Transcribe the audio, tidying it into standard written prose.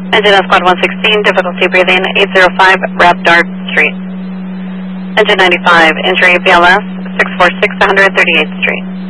Engine of Squad 116, difficulty breathing, 805 Rabdart Street. Engine 95, injury BLS, 646 138th Street.